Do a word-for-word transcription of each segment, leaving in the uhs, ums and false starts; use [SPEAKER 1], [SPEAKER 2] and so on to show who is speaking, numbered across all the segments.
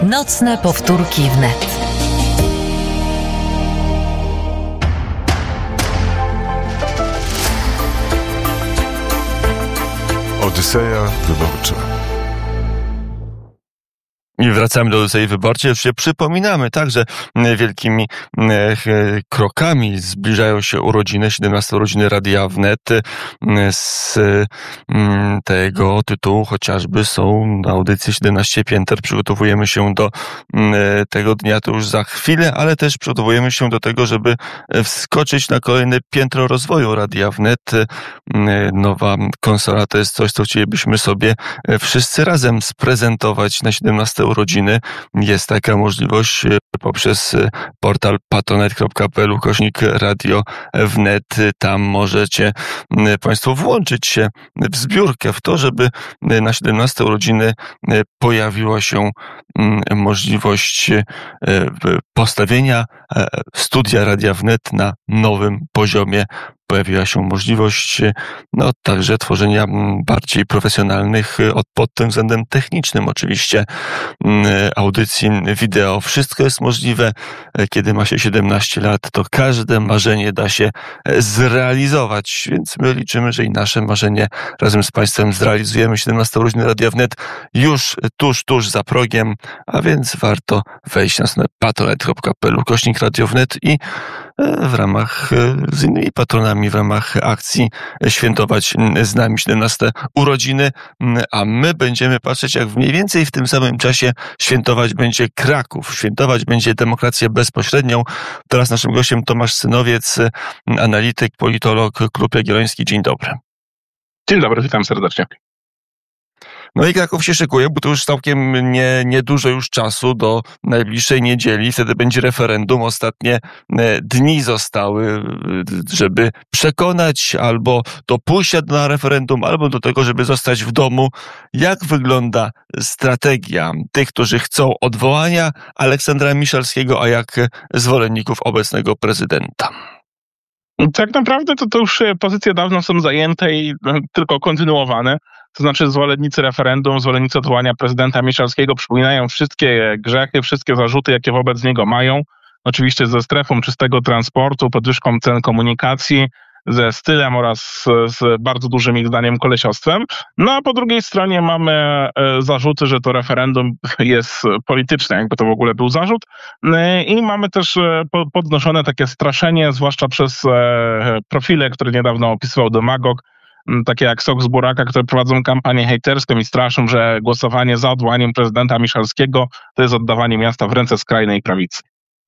[SPEAKER 1] Nocne powtórki wnet.
[SPEAKER 2] Odyseja wyborcza.
[SPEAKER 3] I wracamy do Odysei Wyborczej. Już się przypominamy także wielkimi krokami zbliżają się urodziny, siedemnaste urodziny Radia Wnet. Z tego tytułu chociażby są audycje siedemnaście pięter. Przygotowujemy się do tego dnia, to już za chwilę, ale też przygotowujemy się do tego, żeby wskoczyć na kolejne piętro rozwoju Radia Wnet. Nowa konsola to jest coś, co chcielibyśmy sobie wszyscy razem sprezentować na siedemnaste urodziny. Jest taka możliwość poprzez portal patronite kropka p l ukośnik Radio Wnet. Tam możecie Państwo włączyć się w zbiórkę, w to, żeby na siedemnaste urodziny pojawiła się możliwość postawienia studia Radia Wnet na nowym poziomie. Pojawiła się możliwość no także tworzenia bardziej profesjonalnych od, pod tym względem technicznym oczywiście audycji wideo. Wszystko jest możliwe. Kiedy ma się siedemnaście lat, to każde marzenie da się zrealizować, więc my liczymy, że i nasze marzenie razem z Państwem zrealizujemy. siedemnaste urodziny Radia Wnet już tuż, tuż za progiem, a więc warto wejść na stronę patronite kropka p l ukośnik Radio Wnet i w ramach z innymi patronami w ramach akcji świętować z nami siedemnaste urodziny, a my będziemy patrzeć, jak mniej więcej w tym samym czasie świętować będzie Kraków, świętować będzie demokrację bezpośrednią. Teraz naszym gościem Tomasz Synowiec, analityk, politolog, Klub Jagielloński. Dzień dobry.
[SPEAKER 4] Dzień dobry, witam serdecznie.
[SPEAKER 3] No i Kraków się szykuje, bo to już całkiem nie, niedużo już czasu do najbliższej niedzieli. Wtedy będzie referendum. Ostatnie dni zostały, żeby przekonać albo do pójścia na referendum, albo do tego, żeby zostać w domu. Jak wygląda strategia tych, którzy chcą odwołania Aleksandra Miszalskiego, a jak zwolenników obecnego prezydenta?
[SPEAKER 4] Tak naprawdę to, to już pozycje dawno są zajęte i tylko kontynuowane. To znaczy zwolennicy referendum, zwolennicy odwołania prezydenta Miszalskiego przypominają wszystkie grzechy, wszystkie zarzuty, jakie wobec niego mają. Oczywiście ze strefą czystego transportu, podwyżką cen komunikacji, ze stylem oraz z bardzo dużym ich zdaniem kolesiostwem. No a po drugiej stronie mamy zarzuty, że to referendum jest polityczne, jakby to w ogóle był zarzut. I mamy też podnoszone takie straszenie, zwłaszcza przez profile, które niedawno opisywał demagog, takie jak Sok z Buraka, które prowadzą kampanię hejterską i straszą, że głosowanie za odwołaniem prezydenta Miszalskiego to jest oddawanie miasta w ręce skrajnej prawicy.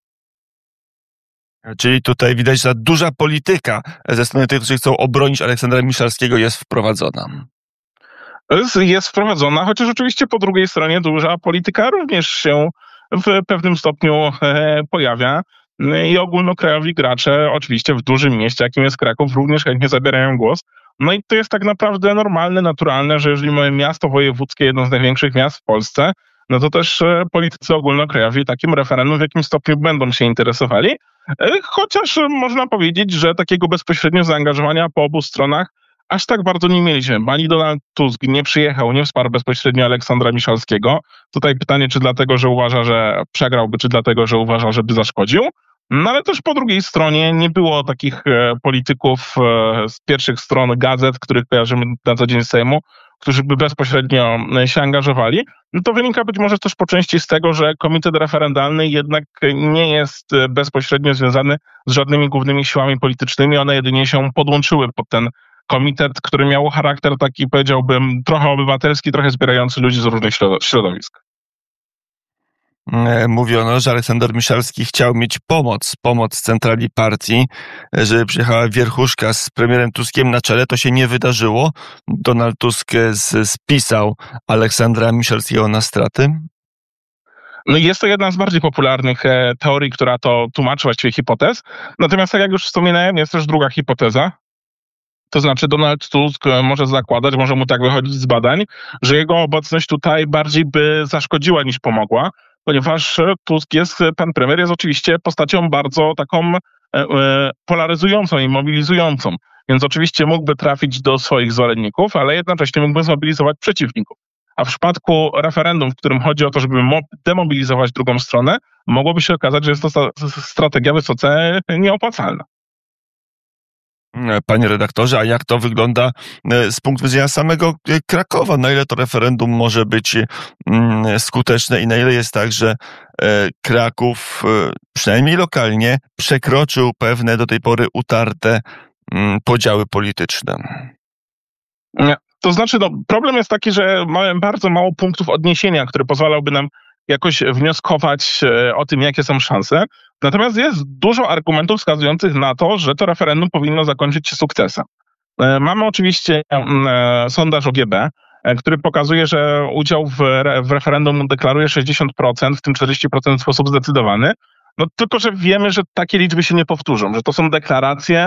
[SPEAKER 3] Czyli tutaj widać, że duża polityka ze strony tych, którzy chcą obronić Aleksandra Miszalskiego, jest wprowadzona.
[SPEAKER 4] Jest wprowadzona, chociaż oczywiście po drugiej stronie duża polityka również się w pewnym stopniu pojawia. I ogólnokrajowi gracze oczywiście w dużym mieście, jakim jest Kraków, również chętnie zabierają głos. No i to jest tak naprawdę normalne, naturalne, że jeżeli mamy miasto wojewódzkie, jedno z największych miast w Polsce, no to też politycy ogólnokrajowi takim referendum w jakimś stopniu będą się interesowali. Chociaż można powiedzieć, że takiego bezpośredniego zaangażowania po obu stronach aż tak bardzo nie mieliśmy. Ani Donald Tusk nie przyjechał, nie wsparł bezpośrednio Aleksandra Miszalskiego. Tutaj pytanie, czy dlatego, że uważa, że przegrałby, czy dlatego, że uważa, żeby zaszkodził. No ale też po drugiej stronie nie było takich e, polityków e, z pierwszych stron gazet, których kojarzymy na co dzień z Sejmu, którzy by bezpośrednio się angażowali. No to wynika być może też po części z tego, że komitet referendalny jednak nie jest bezpośrednio związany z żadnymi głównymi siłami politycznymi. One jedynie się podłączyły pod ten komitet, który miał charakter taki, powiedziałbym, trochę obywatelski, trochę zbierający ludzi z różnych środowisk.
[SPEAKER 3] Mówiono, że Aleksander Miszalski chciał mieć pomoc, pomoc centrali partii, żeby przyjechała wierchuszka z premierem Tuskiem na czele. To się nie wydarzyło. Donald Tusk spisał Aleksandra Miszalskiego na straty.
[SPEAKER 4] No i jest to jedna z bardziej popularnych e, teorii, która to tłumaczy, właściwie hipotez. Natomiast tak jak już wspominałem, jest też druga hipoteza. To znaczy Donald Tusk może zakładać, może mu tak wychodzić z badań, że jego obecność tutaj bardziej by zaszkodziła niż pomogła, ponieważ Tusk jest, pan premier jest oczywiście postacią bardzo taką e, e, polaryzującą i mobilizującą. Więc oczywiście mógłby trafić do swoich zwolenników, ale jednocześnie mógłby zmobilizować przeciwników. a w przypadku referendum, w którym chodzi o to, żeby demobilizować drugą stronę, mogłoby się okazać, że jest to strategia wysoce nieopłacalna.
[SPEAKER 3] Panie redaktorze, a jak to wygląda z punktu widzenia samego Krakowa? Na ile to referendum może być skuteczne i na ile jest tak, że Kraków, przynajmniej lokalnie, przekroczył pewne do tej pory utarte podziały polityczne?
[SPEAKER 4] Nie. To znaczy, no, problem jest taki, że mamy bardzo mało punktów odniesienia, które pozwalałby nam jakoś wnioskować o tym, jakie są szanse. Natomiast jest dużo argumentów wskazujących na to, że to referendum powinno zakończyć się sukcesem. Mamy oczywiście sondaż O G B, który pokazuje, że udział w, re- w referendum deklaruje sześćdziesiąt procent, w tym czterdzieści procent w sposób zdecydowany. No tylko, że wiemy, że takie liczby się nie powtórzą, że to są deklaracje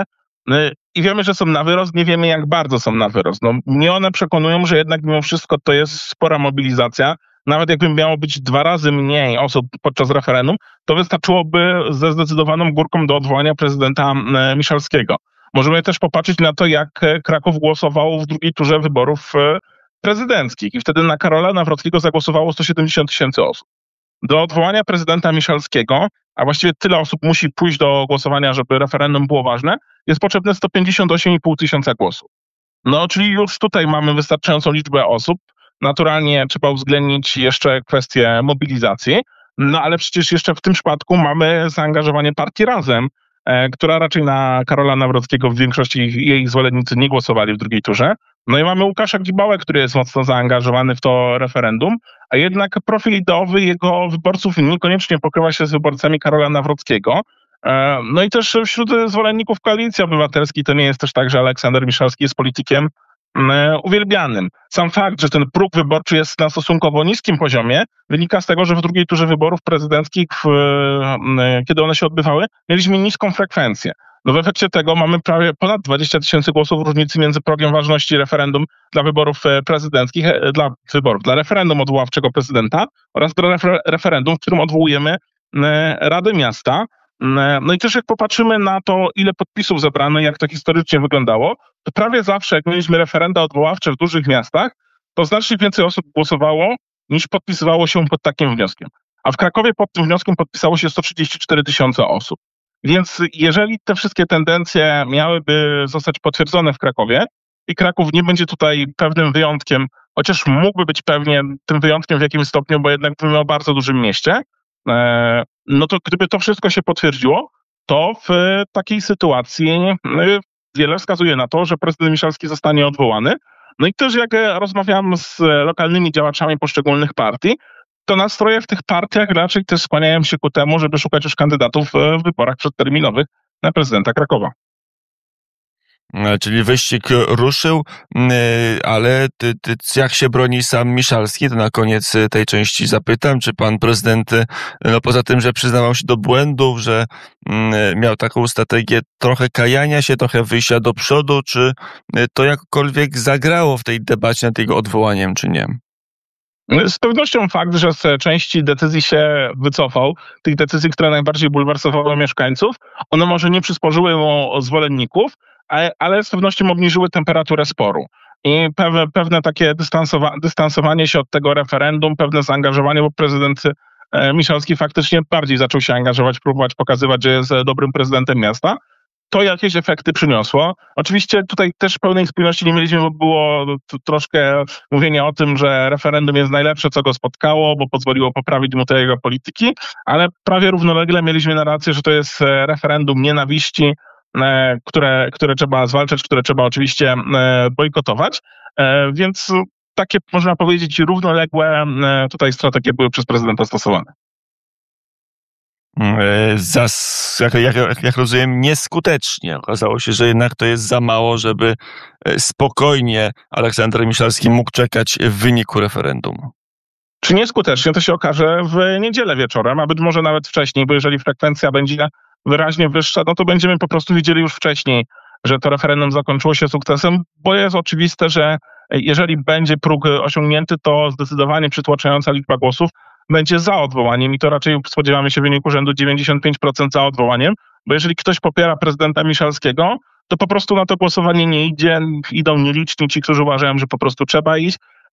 [SPEAKER 4] i wiemy, że są na wyrost, nie wiemy, jak bardzo są na wyrost. No, mnie one przekonują, że jednak mimo wszystko to jest spora mobilizacja. Nawet jakby miało być dwa razy mniej osób podczas referendum, to wystarczyłoby ze zdecydowaną górką do odwołania prezydenta Miszalskiego. Możemy też popatrzeć na to, jak Kraków głosował w drugiej turze wyborów prezydenckich i wtedy na Karola Nawrockiego zagłosowało sto siedemdziesiąt tysięcy osób. Do odwołania prezydenta Miszalskiego, a właściwie tyle osób musi pójść do głosowania, żeby referendum było ważne, jest potrzebne sto pięćdziesiąt osiem i pół tysiąca głosów. No, czyli już tutaj mamy wystarczającą liczbę osób. Naturalnie trzeba uwzględnić jeszcze kwestię mobilizacji, no ale przecież jeszcze w tym przypadku mamy zaangażowanie partii Razem, e, która raczej na Karola Nawrockiego w większości jej zwolennicy nie głosowali w drugiej turze. No i mamy Łukasza Gibałę, który jest mocno zaangażowany w to referendum, a jednak profil ideowy jego wyborców niekoniecznie pokrywa się z wyborcami Karola Nawrockiego. E, no i też wśród zwolenników Koalicji Obywatelskiej to nie jest też tak, że Aleksander Miszalski jest politykiem uwielbianym. Sam fakt, że ten próg wyborczy jest na stosunkowo niskim poziomie, wynika z tego, że w drugiej turze wyborów prezydenckich, w, kiedy one się odbywały, mieliśmy niską frekwencję. No w efekcie tego mamy prawie ponad dwadzieścia tysięcy głosów różnicy między progiem ważności referendum dla wyborów prezydenckich, dla wyborów, dla referendum odwoławczego prezydenta oraz dla refer- referendum, w którym odwołujemy Radę Miasta. No i też jak popatrzymy na to, ile podpisów zebrano, jak to historycznie wyglądało, to prawie zawsze, jak mieliśmy referenda odwoławcze w dużych miastach, to znacznie więcej osób głosowało, niż podpisywało się pod takim wnioskiem. A w Krakowie pod tym wnioskiem podpisało się sto trzydzieści cztery tysiące osób. Więc jeżeli te wszystkie tendencje miałyby zostać potwierdzone w Krakowie i Kraków nie będzie tutaj pewnym wyjątkiem, chociaż mógłby być pewnie tym wyjątkiem w jakimś stopniu, bo jednak mówimy o bardzo dużym mieście, no to gdyby to wszystko się potwierdziło, to w takiej sytuacji wiele wskazuje na to, że prezydent Miszalski zostanie odwołany. No i też jak rozmawiam z lokalnymi działaczami poszczególnych partii, to nastroje w tych partiach raczej też skłaniają się ku temu, żeby szukać już kandydatów w wyborach przedterminowych na prezydenta Krakowa.
[SPEAKER 3] Czyli wyścig ruszył, ale ty, ty, jak się broni sam Miszalski, to na koniec tej części zapytam, czy pan prezydent, no poza tym, że przyznawał się do błędów, że miał taką strategię trochę kajania się, trochę wyjścia do przodu, czy to jakkolwiek zagrało w tej debacie nad jego odwołaniem, czy nie?
[SPEAKER 4] Z pewnością fakt, że z części decyzji się wycofał, tych decyzji, które najbardziej bulwersowały mieszkańców, one może nie przysporzyły mu zwolenników, ale z pewnością obniżyły temperaturę sporu. I pewne, pewne takie dystansowa- dystansowanie się od tego referendum, pewne zaangażowanie, bo prezydent Miszalski faktycznie bardziej zaczął się angażować, próbować pokazywać, że jest dobrym prezydentem miasta. To jakieś efekty przyniosło. Oczywiście tutaj też pełnej spójności nie mieliśmy, bo było troszkę mówienia o tym, że referendum jest najlepsze, co go spotkało, bo pozwoliło poprawić mu te jego polityki, ale prawie równolegle mieliśmy narrację, że to jest referendum nienawiści, które, które trzeba zwalczać, które trzeba oczywiście bojkotować, więc takie, można powiedzieć, równoległe tutaj strategie były przez prezydenta stosowane.
[SPEAKER 3] Zas, jak, jak, jak rozumiem, nieskutecznie. Okazało się, że jednak to jest za mało, żeby spokojnie Aleksander Miszalski mógł czekać w wyniku referendum.
[SPEAKER 4] Czy nieskutecznie, to się okaże w niedzielę wieczorem, a być może nawet wcześniej, bo jeżeli frekwencja będzie wyraźnie wyższa, no to będziemy po prostu widzieli już wcześniej, że to referendum zakończyło się sukcesem, bo jest oczywiste, że jeżeli będzie próg osiągnięty, to zdecydowanie przytłaczająca liczba głosów będzie za odwołaniem i to raczej spodziewamy się wyniku rzędu dziewięćdziesiąt pięć procent za odwołaniem, bo jeżeli ktoś popiera prezydenta Miszalskiego, to po prostu na to głosowanie nie idzie, idą nieliczni ci, którzy uważają, że po prostu trzeba iść.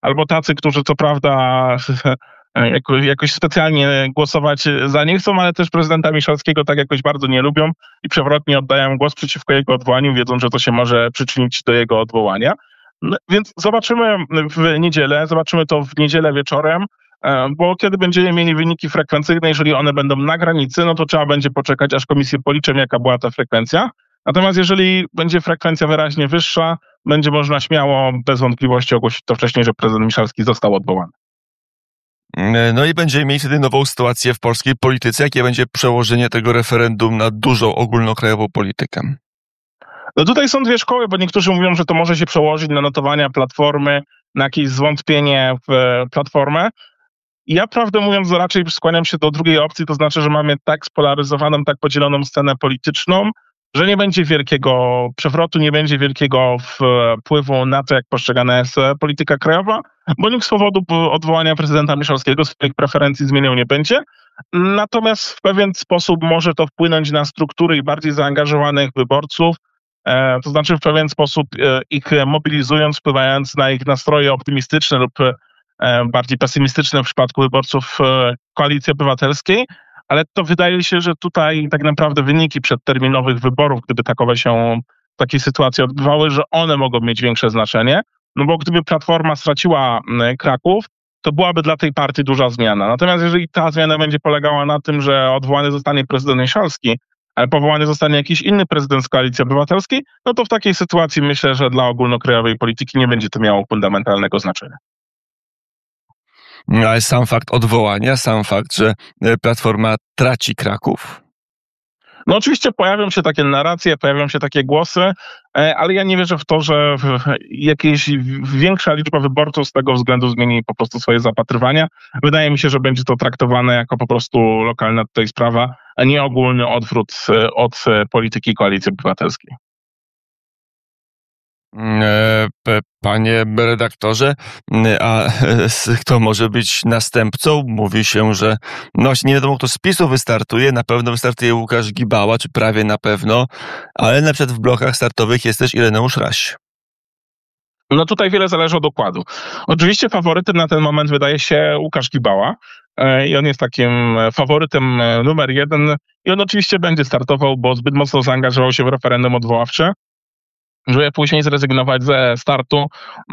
[SPEAKER 4] albo tacy, którzy co prawda jako, jakoś specjalnie głosować za nie chcą, ale też prezydenta Miszalskiego tak jakoś bardzo nie lubią i przewrotnie oddają głos przeciwko jego odwołaniu, wiedząc, że to się może przyczynić do jego odwołania. No, więc zobaczymy w niedzielę, zobaczymy to w niedzielę wieczorem, bo kiedy będziemy mieli wyniki frekwencyjne, jeżeli one będą na granicy, no to trzeba będzie poczekać, aż komisje policzą, jaka była ta frekwencja. Natomiast jeżeli będzie frekwencja wyraźnie wyższa, będzie można śmiało, bez wątpliwości ogłosić to wcześniej, że prezydent Miszalski został odwołany.
[SPEAKER 3] No i będziemy mieli wtedy nową sytuację w polskiej polityce. Jakie będzie przełożenie tego referendum na dużą ogólnokrajową politykę?
[SPEAKER 4] No tutaj są dwie szkoły, bo niektórzy mówią, że to może się przełożyć na notowania Platformy, na jakieś zwątpienie w Platformę. Ja prawdę mówiąc raczej skłaniam się do drugiej opcji, to znaczy, że mamy tak spolaryzowaną, tak podzieloną scenę polityczną, że nie będzie wielkiego przewrotu, nie będzie wielkiego wpływu na to, jak postrzegana jest polityka krajowa, bo nikt z powodu odwołania prezydenta Miszalskiego swoich preferencji zmieniał nie będzie. Natomiast w pewien sposób może to wpłynąć na struktury i bardziej zaangażowanych wyborców, to znaczy w pewien sposób ich mobilizując, wpływając na ich nastroje optymistyczne lub bardziej pesymistyczne w przypadku wyborców Koalicji Obywatelskiej, ale to wydaje się, że tutaj tak naprawdę wyniki przedterminowych wyborów, gdyby takowe się w takiej sytuacji odbywały, że one mogą mieć większe znaczenie, no bo gdyby Platforma straciła Kraków, to byłaby dla tej partii duża zmiana. Natomiast jeżeli ta zmiana będzie polegała na tym, że odwołany zostanie prezydent Miszalski, ale powołany zostanie jakiś inny prezydent z Koalicji Obywatelskiej, no to w takiej sytuacji myślę, że dla ogólnokrajowej polityki nie będzie to miało fundamentalnego znaczenia.
[SPEAKER 3] Ale sam fakt odwołania, sam fakt, że Platforma traci Kraków?
[SPEAKER 4] No oczywiście pojawią się takie narracje, pojawią się takie głosy, ale ja nie wierzę w to, że jakaś większa liczba wyborców z tego względu zmieni po prostu swoje zapatrywania. Wydaje mi się, że będzie to traktowane jako po prostu lokalna tutaj sprawa, a nie ogólny odwrót od polityki Koalicji Obywatelskiej.
[SPEAKER 3] Panie redaktorze, a kto może być następcą? Mówi się, że no właśnie nie wiadomo, kto z PiSu wystartuje. Na pewno wystartuje Łukasz Gibała, czy prawie na pewno, ale na przykład w blokach startowych jest też Ireneusz Raś.
[SPEAKER 4] No tutaj wiele zależy od układu. Oczywiście faworytem na ten moment wydaje się Łukasz Gibała i on jest takim faworytem numer jeden i on oczywiście będzie startował, bo zbyt mocno zaangażował się w referendum odwoławcze, żeby później zrezygnować ze startu.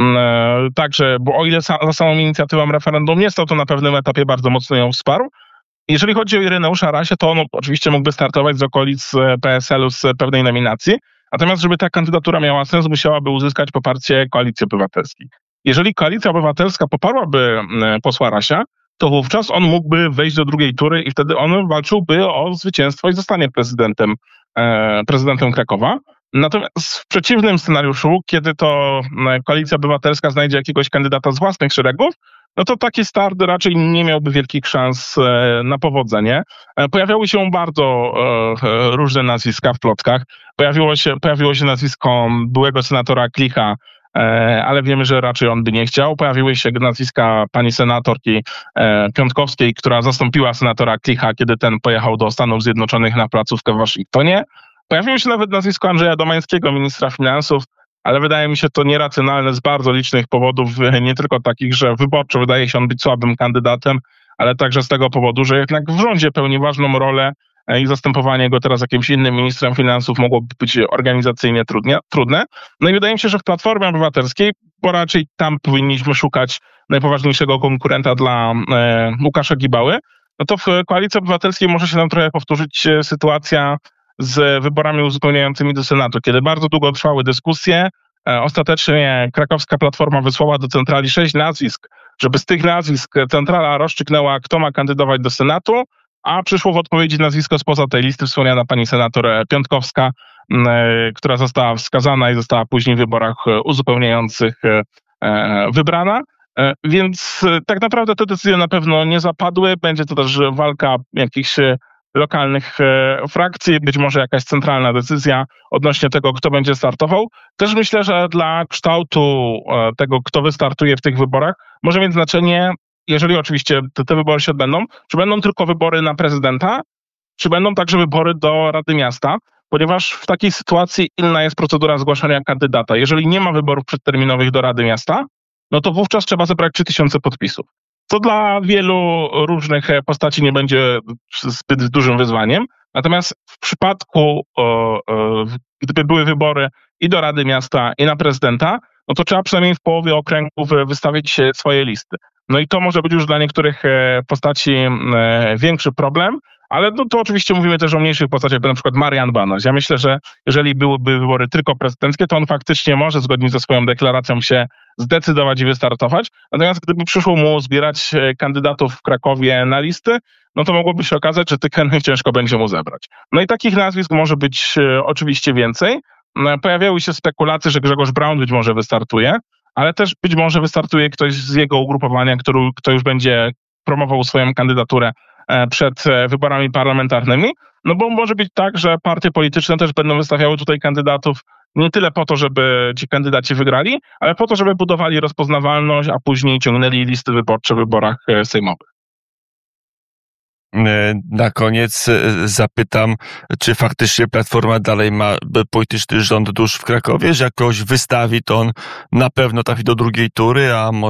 [SPEAKER 4] Także, bo o ile za samą inicjatywą referendum nie stał, to na pewnym etapie bardzo mocno ją wsparł. Jeżeli chodzi o Ireneusza Rasia, to on oczywiście mógłby startować z okolic P S L u z pewnej nominacji. Natomiast, żeby ta kandydatura miała sens, musiałaby uzyskać poparcie Koalicji Obywatelskiej. Jeżeli Koalicja Obywatelska poparłaby posła Rasia, to wówczas on mógłby wejść do drugiej tury i wtedy on walczyłby o zwycięstwo i zostanie prezydentem, prezydentem Krakowa. Natomiast w przeciwnym scenariuszu, kiedy to Koalicja Obywatelska znajdzie jakiegoś kandydata z własnych szeregów, no to taki start raczej nie miałby wielkich szans na powodzenie. Pojawiały się bardzo różne nazwiska w plotkach. Pojawiło się, pojawiło się nazwisko byłego senatora Klicha, ale wiemy, że raczej on by nie chciał. Pojawiły się nazwiska pani senatorki Piątkowskiej, która zastąpiła senatora Klicha, kiedy ten pojechał do Stanów Zjednoczonych na placówkę w Waszyngtonie. Pojawiło się nawet nazwisko Andrzeja Domańskiego, ministra finansów, ale wydaje mi się to nieracjonalne z bardzo licznych powodów, nie tylko takich, że wyborczo wydaje się on być słabym kandydatem, ale także z tego powodu, że jednak w rządzie pełni ważną rolę i zastępowanie go teraz jakimś innym ministrem finansów mogłoby być organizacyjnie trudne. No i wydaje mi się, że w Platformie Obywatelskiej, bo raczej tam powinniśmy szukać najpoważniejszego konkurenta dla e, Łukasza Gibały, no to w Koalicji Obywatelskiej może się nam trochę powtórzyć sytuacja z wyborami uzupełniającymi do Senatu, kiedy bardzo długo trwały dyskusje. Ostatecznie krakowska Platforma wysłała do centrali sześć nazwisk, żeby z tych nazwisk centrala rozstrzygnęła, kto ma kandydować do Senatu, a przyszło w odpowiedzi nazwisko spoza tej listy wspomniana pani senator Piątkowska, która została wskazana i została później w wyborach uzupełniających wybrana. Więc tak naprawdę te decyzje na pewno nie zapadły. Będzie to też walka jakichś lokalnych frakcji, być może jakaś centralna decyzja odnośnie tego, kto będzie startował. Też myślę, że dla kształtu tego, kto wystartuje w tych wyborach, może mieć znaczenie, jeżeli oczywiście te, te wybory się odbędą, czy będą tylko wybory na prezydenta, czy będą także wybory do Rady Miasta, ponieważ w takiej sytuacji inna jest procedura zgłaszania kandydata. Jeżeli nie ma wyborów przedterminowych do Rady Miasta, no to wówczas trzeba zebrać trzy tysiące podpisów. Co dla wielu różnych postaci nie będzie zbyt dużym wyzwaniem. Natomiast w przypadku, o, o, gdyby były wybory i do Rady Miasta, i na prezydenta, no to trzeba przynajmniej w połowie okręgów wystawić swoje listy. No i to może być już dla niektórych postaci większy problem, ale no to oczywiście mówimy też o mniejszych postaciach, jak na przykład Marian Banaś. Ja myślę, że jeżeli byłyby wybory tylko prezydenckie, to on faktycznie może zgodnie ze swoją deklaracją się zdecydować i wystartować. Natomiast gdyby przyszło mu zbierać kandydatów w Krakowie na listy, no to mogłoby się okazać, że tych chętnych ciężko będzie mu zebrać. No i takich nazwisk może być oczywiście więcej. Pojawiały się spekulacje, że Grzegorz Braun być może wystartuje, ale też być może wystartuje ktoś z jego ugrupowania, który, kto już będzie promował swoją kandydaturę przed wyborami parlamentarnymi, no bo może być tak, że partie polityczne też będą wystawiały tutaj kandydatów nie tyle po to, żeby ci kandydaci wygrali, ale po to, żeby budowali rozpoznawalność, a później ciągnęli listy wyborcze w wyborach sejmowych.
[SPEAKER 3] Na koniec zapytam, czy faktycznie Platforma dalej ma polityczny rząd dusz w Krakowie, że jak kogoś wystawi, to on na pewno trafi do drugiej tury, a może